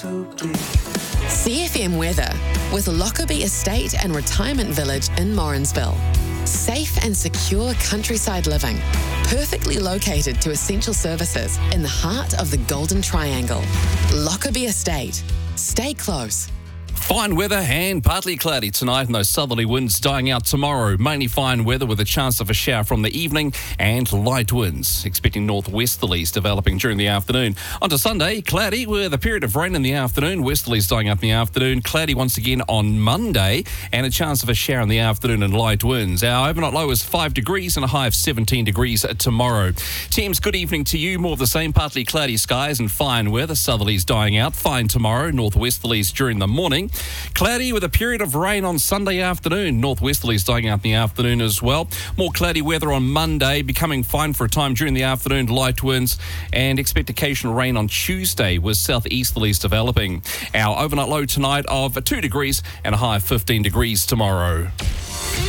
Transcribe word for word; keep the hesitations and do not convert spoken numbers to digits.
C F M weather with Lockerbie Estate and Retirement Village in Morrinsville. Safe and secure countryside living, perfectly located to essential services in the heart of the Golden Triangle. Lockerbie Estate. Stay close. Fine weather and partly cloudy tonight, and those southerly winds dying out tomorrow. Mainly fine weather with a chance of a shower from the evening and light winds. Expecting northwesterlies developing during the afternoon. On to Sunday, cloudy with a period of rain in the afternoon. Westerlies dying up in the afternoon. Cloudy once again on Monday and a chance of a shower in the afternoon and light winds. Our overnight low is five degrees and a high of seventeen degrees tomorrow. Teams, good evening to you. More of the same, partly cloudy skies and fine weather. Southerlies dying out. Fine tomorrow. Northwesterlies during the morning. Cloudy with a period of rain on Sunday afternoon. Northwesterlies dying out in the afternoon as well. More cloudy weather on Monday, becoming fine for a time during the afternoon, light winds, and expect occasional rain on Tuesday with southeasterlies developing. Our overnight low tonight of two degrees and a high of fifteen degrees tomorrow.